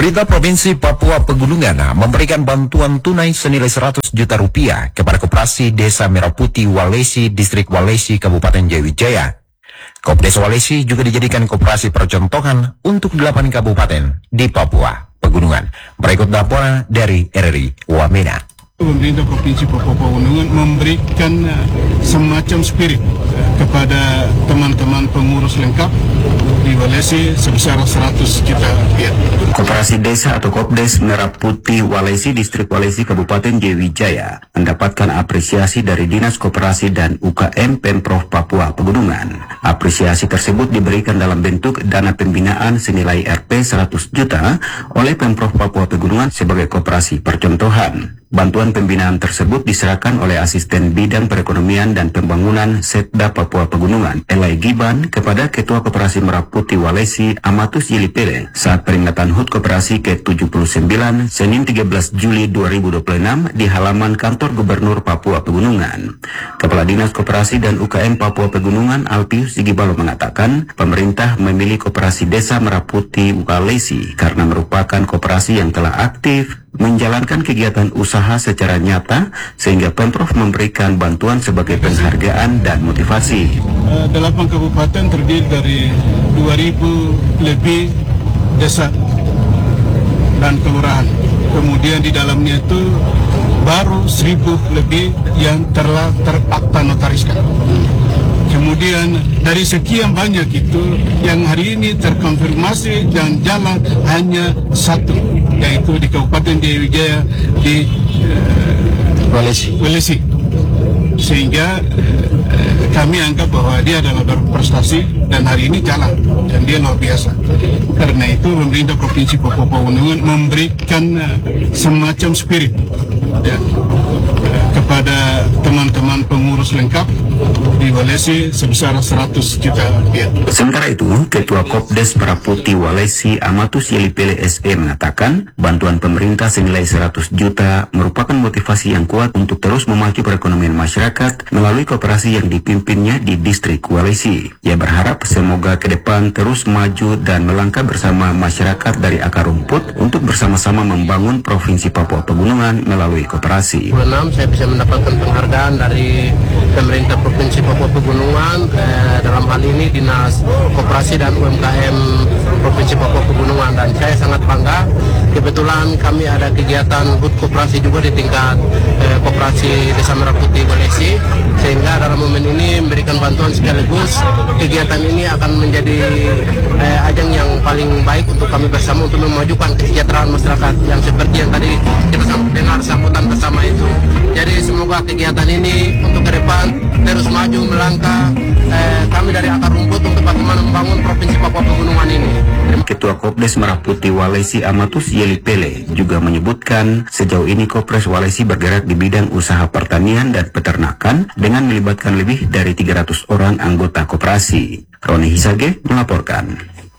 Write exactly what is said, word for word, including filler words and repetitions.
Pemerintah Provinsi Papua Pegunungan memberikan bantuan tunai senilai seratus juta rupiah kepada Koperasi Desa Merah Putih Walesi, Distrik Walesi, Kabupaten Jayawijaya. Kopdes Walesi juga dijadikan koperasi percontohan untuk delapan kabupaten di Papua Pegunungan. Berikut laporan dari R R I Wamena. Pemerintah Provinsi Papua Pegunungan memberikan uh, semacam spirit uh, kepada teman-teman pengurus lengkap di Walesi sebesar seratus juta rupiah. Koperasi Desa atau Kopdes Merah Putih Walesi, Distrik Walesi, Kabupaten Jayawijaya mendapatkan apresiasi dari Dinas Koperasi dan U K M Pemprov Papua Pegunungan. Apresiasi tersebut diberikan dalam bentuk dana pembinaan senilai R P seratus juta oleh Pemprov Papua Pegunungan sebagai koperasi percontohan. Bantuan pembinaan tersebut diserahkan oleh Asisten Bidang Perekonomian dan Pembangunan Setda Papua Pegunungan, Elai Giban, kepada Ketua Koperasi Merah Putih Walesi, Amatus Yilipele, saat peringatan H U T Koperasi ke tujuh puluh sembilan, Senin tiga belas Juli dua ribu dua puluh enam, di halaman Kantor Gubernur Papua Pegunungan. Kepala Dinas Koperasi dan U K M Papua Pegunungan, Alpius Sigibalo, mengatakan, pemerintah memilih Koperasi Desa Merah Putih Walesi karena merupakan koperasi yang telah aktif menjalankan kegiatan usaha secara nyata, sehingga Pemprov memberikan bantuan sebagai penghargaan dan motivasi. Uh, delapan kabupaten terdiri dari dua ribu lebih desa dan kelurahan. Kemudian di dalamnya itu baru seribu lebih yang telah terakta notariskan. Kemudian dari sekian banyak itu yang hari ini terkonfirmasi dan jalan hanya satu, yaitu di Kabupaten Jayawijaya di uh, Walesi. Walesi. Sehingga uh, kami anggap bahwa dia adalah berprestasi dan hari ini jalan dan dia luar biasa. Karena itu pemerintah Provinsi Papua Pegunungan memberikan uh, semacam spirit ya, uh, kepada teman-teman pengurus lengkap di Walesi sebesar seratus juta rupiah. Sementara itu, Ketua Kopdes Merah Putih Walesi, Amatus Yilipele S E, mengatakan bantuan pemerintah senilai seratus juta merupakan motivasi yang kuat untuk terus memacu perekonomian masyarakat melalui koperasi yang dipimpinnya di Distrik Walesi. Ia berharap semoga ke depan terus maju dan melangkah bersama masyarakat dari akar rumput untuk bersama-sama membangun Provinsi Papua Pegunungan melalui koperasi. enam saya bisa mendapatkan penghargaan dari pemerintah Provinsi Papua Pegunungan, eh, dalam hal ini Dinas Koperasi dan U M K M Provinsi Papua Pegunungan, dan saya sangat bangga. Kebetulan kami ada kegiatan H U T Koperasi juga di tingkat eh, Koperasi Desa Merah Putih Walesi, sehingga dalam momen ini memberikan bantuan sekaligus kegiatan ini akan menjadi eh, ajang yang paling baik untuk kami bersama untuk memajukan kesejahteraan masyarakat yang seperti yang tadi kita dengar sambutan bersama itu. Jadi semoga kegiatan ini untuk ke depan terus maju melangkah, eh, kami dari akar rumput untuk bagaimana membangun Provinsi Papua Pegunungan ini. Ketua Kopdes Merah Putih Walesi, Amatus Yilipele, juga menyebutkan sejauh ini Kopres Walesi bergerak di bidang usaha pertanian dan peternakan dengan melibatkan lebih dari tiga ratus orang anggota koperasi. Roni Hisage melaporkan.